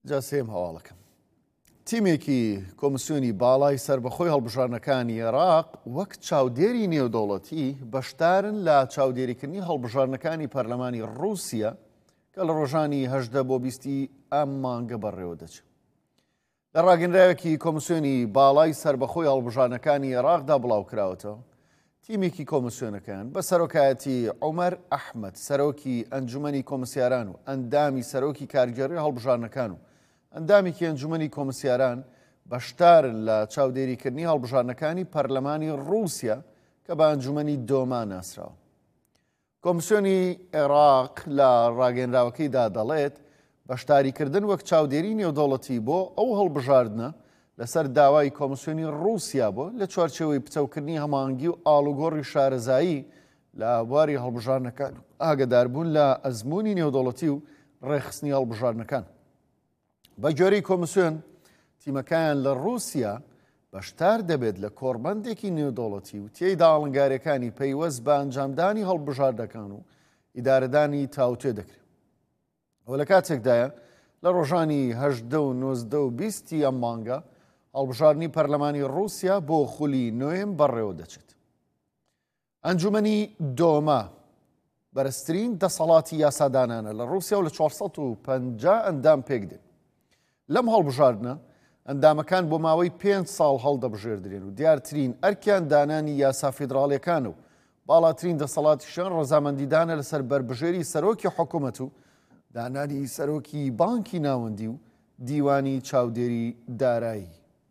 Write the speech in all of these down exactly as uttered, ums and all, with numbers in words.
جا سێم هەواڵەکەم. تیمێکی کۆمسیۆنی باڵای سربەخۆی هەڵبژارنەکانی عێراق وەک چاودێری نێودەوڵەتی بەشدارن لە چاودێریکردنی هەڵبژارنەکانی پەرلەمانی ڕووسیا کە لە ڕۆژانی هەژدە بۆ بیستی ئەم مانگە بەڕێوە دەچێت. لە ڕاگەنراوێکی کۆمسیۆنی باڵای سربەخۆی هەڵبژارنەکانی عێراقدا بڵاوکراوەتەوە، تیمێکی کۆمسیۆنەکان بە سەرۆکایەتی عومەر ئەحمەد سەرۆکی ئەنجومەنی کۆمسیاران و ئەندامی سەرۆکی کارگەڕی هەڵبژارنەکان و ئەندامێکی ئەنجومەنی کۆمسیاران بەشدارن لە چاودێریکردنی هەڵبژارنەکانی پەرلەمانی ڕووسیا کە بە ئەنجومەنی دۆما ناسراوە. کۆمسیۆنی عێراق لە ڕاگەنراوەکەیدا دەڵێت بەشداریکردن وەک چاودێری نێودەوڵەتی بۆ ئەو هەڵبژاردنە لەسەر داوای کۆمسیۆنی ڕووسیا بۆ لە چوارچێوەی پچەوکردنی هەماهەنگی و ئاڵوگۆڕی شارەزایی لە بواری هەڵبژارنەکان ئاگداربوون لە ئەزمموی نێودەوڵەتی و ڕێخستنی هەڵبژارنەکان. بە گوێرەی کۆمسیۆن، تیمەکان لە ڕووسیا بەشدار دەبێت لە کۆڕبەندێکی نێودەوڵەتی و تێیدا ئاڵنگارەکانی پەیوەست بە ئەنجامدانی هەڵبژاردەکان و ئیدارەدانی تاوتێ دەکرێت. ئەوە لە کاتێکدایە لە ڕۆژانی هەژدە و نۆزدە و بیستی ئەم مانگە هەڵبژاردنی پەرلەمانی ڕووسیا بۆ خولی نوێم بەڕێوە دەچێت. ئەنجومەنی دۆما بەرزترین دەسەڵاتی یاسادانانە لە ڕووسیا و لە چوارسەد و پەنجا ئەندام پێک دێن. لەم هەڵبژاردنە ئەندامەکان بۆ ماوەی پێنج ساڵ هەڵدەبژێردرێن و دیارترین ئەرکیان دانانی یاسا فیدراڵیەکان و باڵاترین دەسەڵاتیشان ڕەزامەندیدانە لەسەر بربژێری سەرۆکی حکوومەت و دانانی سەرۆکی بانکی ناوەندی و دیوانی چاودێری دارایی.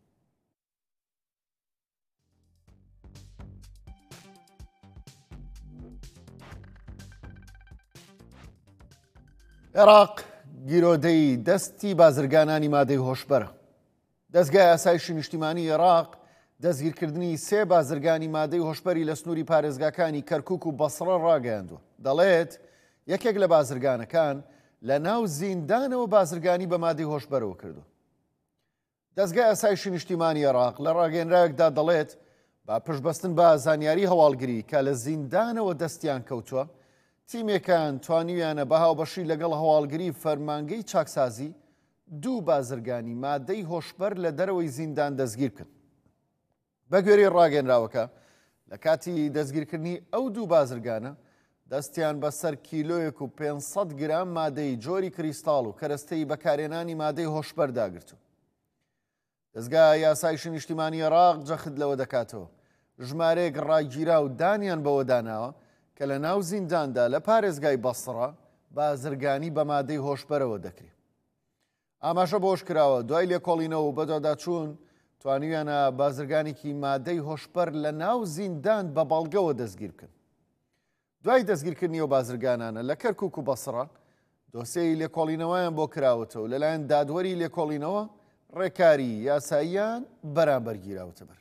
عێراق گیرۆدەی دەستی بازرگانانی مادەی هۆشبەرە. دەستگای ئاسایشی نیشتیمانی عێراق دەستگیرکردنی سێ بازرگانی مادەی هۆشبەری لە سنووری پارێزگاکانی کەرکووک و بەسڕە ڕاگەیاندووە. دەڵێت یەکێک لە بازرگانەکان لە ناو زیندانەوە بازرگانی بە مادەی هۆشبەرەوە کردو. دەستگای ئاسایشی نیشتیمانی عێراق لە ڕاگەیەنراوێکدا دەڵێت با پشتبەستن بە زانیاری هەواڵگری کە لە زیندانەوە دەستیان کەوتووە، تیمێکان توانیویانە بە هاوبەشی لەگەڵ هەواڵگری فەرمانگەی چاکسازی دوو بازرگانی مادەی هۆشبەر لە دەرەوەی زیندان دەستگیر کرد. بە گوێرەی ڕاگەنراوەکە لە کاتی دەستگیرکردنی ئەو دوو بازرگانە دەستیان بەسەر کیلۆیەک و پێنج گرام مادەی جۆری کریستاڵ و کەرەستەی بەکارێنانی مادەی هۆشبەر داگرتو. دەستگای یاسایشی نیشتیمانی عێراق جەخت لەوە دەکاتەوە ژمارەیەک ڕاگیرا و دانیان بەوە داناوە کە لە ناو زینداندا لە پارێزگای بەسڕە بازرگانی بە مادەی هۆشبەرەوە دەکرێت. ئاماژە بۆش کراوە دوای لێکۆڵینەوە و بەدواداچوون توانیویانە بازرگانێکی مادەی هۆشبەر لە ناو زیندان بە بەڵگەوە دەستگیر بکەن. دوای دەستگیرکردنی و بازرگانانە لە کەرکووک و بەسڕە دۆسیەی لێکۆڵینەوەیان بۆ کراوەتەوە لەلایەن دادوەری لێکۆڵینەوە ڕێکاری یاساییان بەرامبەر گیراوەتە بەر.